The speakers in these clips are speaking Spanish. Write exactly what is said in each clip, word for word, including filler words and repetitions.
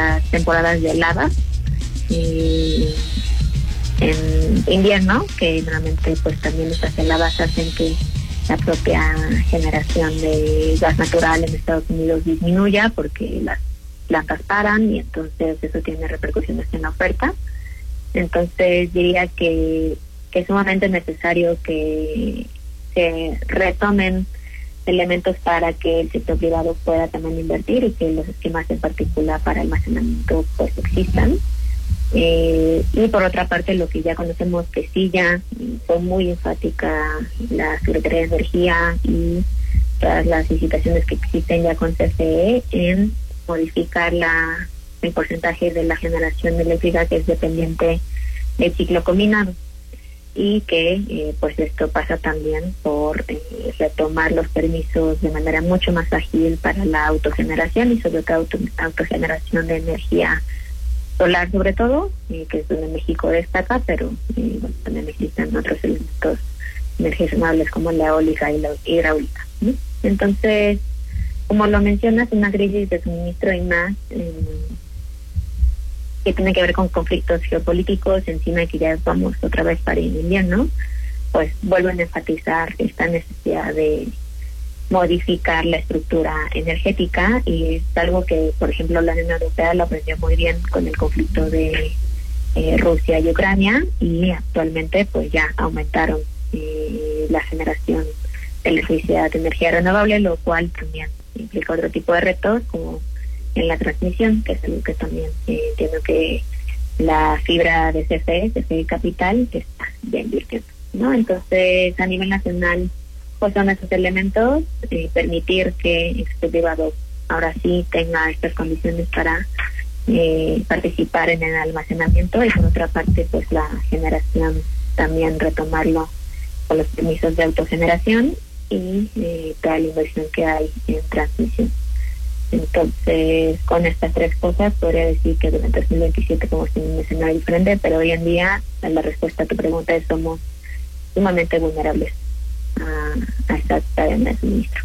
las temporadas de heladas y en invierno, que normalmente pues también estas heladas hacen que la propia generación de gas natural en Estados Unidos disminuya porque las plantas paran y entonces eso tiene repercusiones en la oferta. Entonces diría que, que es sumamente necesario que se retomen elementos para que el sector privado pueda también invertir y que los esquemas en particular para almacenamiento pues existan. Eh, y por otra parte, lo que ya conocemos, que sí ya fue muy enfática la Secretaría de Energía y todas las licitaciones que existen ya con C F E en modificar la el porcentaje de la generación eléctrica que es dependiente del ciclo combinado, y que eh, pues esto pasa también por eh, retomar los permisos de manera mucho más ágil para la autogeneración y sobre todo auto, autogeneración de energía solar sobre todo, eh, que es donde México destaca, pero eh, bueno, también existen otros elementos de energías renovables como la eólica y la hidráulica, ¿no? Entonces, como lo mencionas, una crisis de suministro y más eh, que tiene que ver con conflictos geopolíticos, encima de que ya vamos otra vez para el invierno, pues vuelven a enfatizar esta necesidad de modificar la estructura energética, y es algo que, por ejemplo, la Unión Europea lo aprendió muy bien con el conflicto de eh, Rusia y Ucrania, y actualmente pues ya aumentaron eh, la generación de electricidad de energía renovable, lo cual también implica otro tipo de retos como en la transmisión, que es algo que también eh, entiendo que la fibra de C F E, C F E Capital, que está ya invirtiendo, ¿no? Entonces, a nivel nacional, pues son esos elementos, eh, permitir que el sector privado ahora sí tenga estas condiciones para eh, participar en el almacenamiento, y por otra parte, pues la generación también retomarlo con los permisos de autogeneración y eh, toda la inversión que hay en transmisión. Entonces, con estas tres cosas, podría decir que durante dos mil veintisiete como si un escenario diferente, pero hoy en día, la respuesta a tu pregunta es: somos sumamente vulnerables a, a esta cadena de suministro.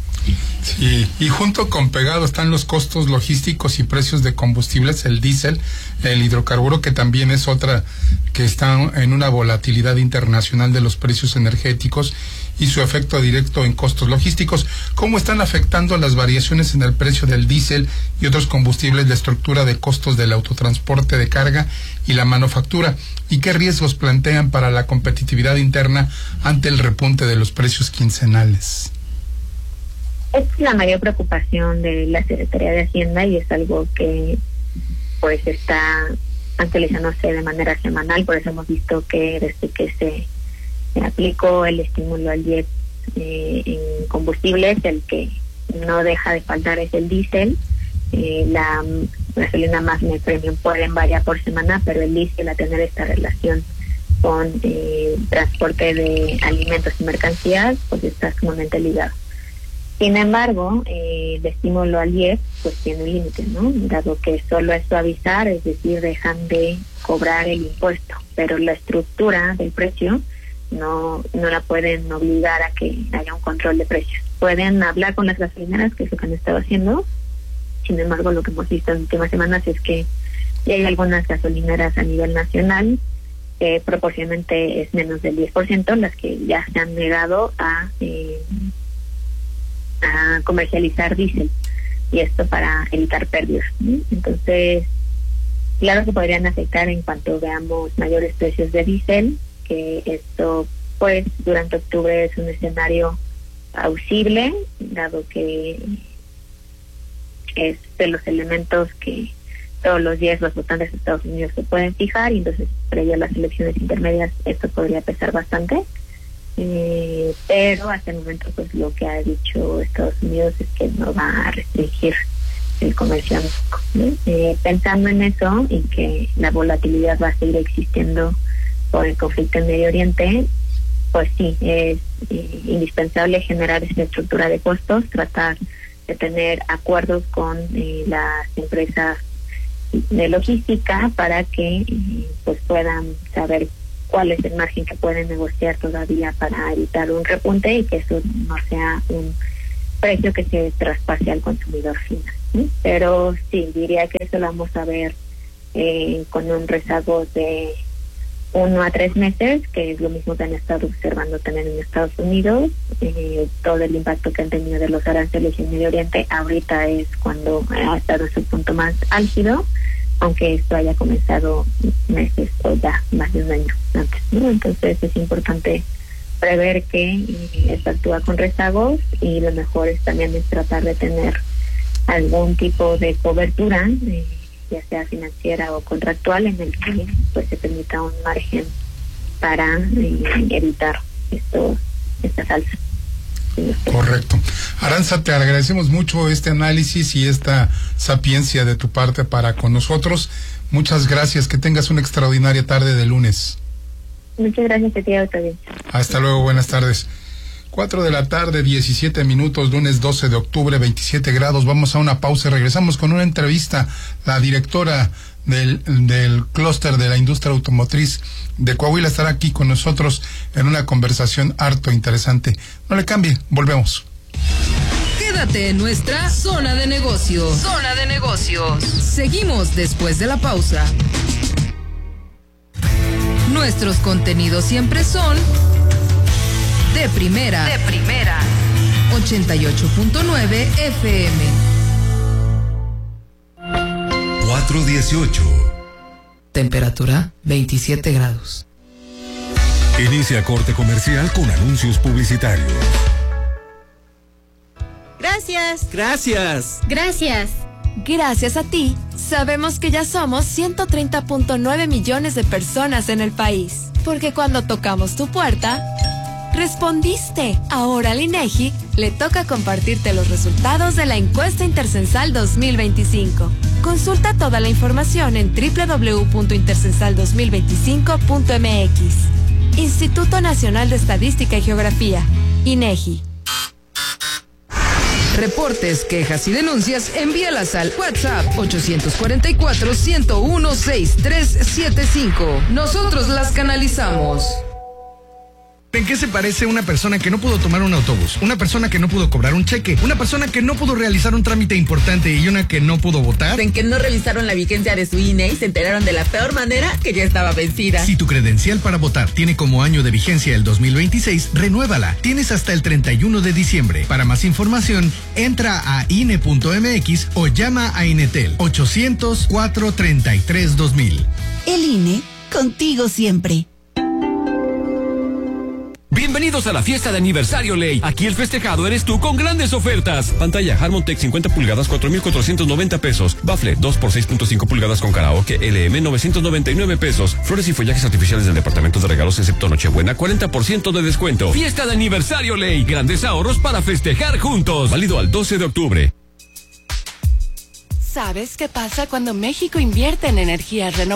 Sí, y junto con pegado están los costos logísticos y precios de combustibles, el diésel, el hidrocarburo, que también es otra que está en una volatilidad internacional de los precios energéticos y su efecto directo en costos logísticos. ¿Cómo están afectando las variaciones en el precio del diésel y otros combustibles la estructura de costos del autotransporte de carga y la manufactura? ¿Y qué riesgos plantean para la competitividad interna ante el repunte de los precios quincenales? Es la mayor preocupación de la Secretaría de Hacienda, y es algo que pues está actualizándose de manera semanal. Por eso hemos visto que desde que se, se aplicó el estímulo al I E P eh, en combustibles, el que no deja de faltar es el diésel. Eh, la gasolina más net premium pueden variar por semana, pero el diésel, a tener esta relación con eh, transporte de alimentos y mercancías, pues está sumamente ligado. Sin embargo, eh, el estímulo al I E P pues tiene un límite, ¿no? Dado que solo es suavizar, es decir, dejan de cobrar el impuesto, pero la estructura del precio no no la pueden obligar a que haya un control de precios. Pueden hablar con las gasolineras, que es lo que han estado haciendo. Sin embargo, lo que hemos visto en las últimas semanas es que ya hay algunas gasolineras a nivel nacional, que proporcionalmente es menos del diez por ciento, las que ya se han negado a... Eh, a comercializar diésel, y esto para evitar pérdidas, ¿sí? Entonces, claro que podrían afectar en cuanto veamos mayores precios de diésel, que esto pues durante octubre es un escenario plausible, dado que es de los elementos que todos los días los votantes de Estados Unidos se pueden fijar, y entonces previo a las elecciones intermedias esto podría pesar bastante. Eh, pero hasta el momento pues lo que ha dicho Estados Unidos es que no va a restringir el comercio, ¿no? Eh, pensando en eso y que la volatilidad va a seguir existiendo por el conflicto en Medio Oriente, pues sí, es eh, indispensable generar esta estructura de costos, tratar de tener acuerdos con eh, las empresas de logística para que eh, pues puedan saber cuál es el margen que pueden negociar todavía para evitar un repunte y que eso no sea un precio que se traspase al consumidor final. ¿sí? Pero sí, diría que eso lo vamos a ver eh, con un rezago de uno a tres meses, que es lo mismo que han estado observando también en Estados Unidos. Eh, todo el impacto que han tenido de los aranceles en Medio Oriente ahorita es cuando ha estado en su punto más álgido, aunque esto haya comenzado meses o ya más de un año antes, ¿no? Entonces es importante prever que eh, esto actúa con rezagos, y lo mejor es también es tratar de tener algún tipo de cobertura, eh, ya sea financiera o contractual, en el que pues se permita un margen para eh, evitar estos estas alzas. Correcto. Aranza, te agradecemos mucho este análisis y esta sapiencia de tu parte para con nosotros. Muchas gracias, que tengas una extraordinaria tarde de lunes. Muchas gracias a ti, Octavio. Hasta luego, buenas tardes. Cuatro de la tarde, diecisiete minutos, lunes doce de octubre, veintisiete grados. Vamos a una pausa y regresamos con una entrevista. La directora del, del clúster de la industria automotriz de Coahuila estará aquí con nosotros en una conversación harto interesante. No le cambie, volvemos. Quédate en nuestra zona de negocios. Zona de negocios. Seguimos después de la pausa. Nuestros contenidos siempre son de primera. De primera. ochenta y ocho punto nueve F M. cuatro dieciocho. Temperatura veintisiete grados. Inicia corte comercial con anuncios publicitarios. Gracias. Gracias. Gracias. Gracias a ti, sabemos que ya somos ciento treinta punto nueve millones de personas en el país. Porque cuando tocamos tu puerta, respondiste. Ahora al INEGI le toca compartirte los resultados de la encuesta Intercensal dos mil veinticinco. Consulta toda la información en doble u doble u doble u punto intercensal dos mil veinticinco punto m x. Instituto Nacional de Estadística y Geografía, INEGI. Reportes, quejas y denuncias, envíalas al WhatsApp ocho cuatro cuatro, uno cero uno, seis tres siete cinco. Nosotros las canalizamos. ¿En qué se parece una persona que no pudo tomar un autobús? Una persona que no pudo cobrar un cheque, una persona que no pudo realizar un trámite importante y una que no pudo votar. En que no revisaron la vigencia de su I N E y se enteraron de la peor manera, que ya estaba vencida. Si tu credencial para votar tiene como año de vigencia el dos mil veintiséis, renuévala. Tienes hasta el treinta y uno de diciembre. Para más información, entra a I N E punto M X o llama a Inetel ochocientos, cuatro treinta y tres, dos mil. El I N E, contigo siempre. Bienvenidos a la fiesta de aniversario Ley. Aquí el festejado eres tú con grandes ofertas. Pantalla Harmon-Tech cincuenta pulgadas, cuatro mil cuatrocientos noventa pesos. Bafle dos por seis punto cinco pulgadas con karaoke L M, novecientos noventa y nueve pesos. Flores y follajes artificiales del departamento de regalos excepto Nochebuena, cuarenta por ciento de descuento. Fiesta de aniversario Ley. Grandes ahorros para festejar juntos. Válido al doce de octubre. ¿Sabes qué pasa cuando México invierte en energías renovables?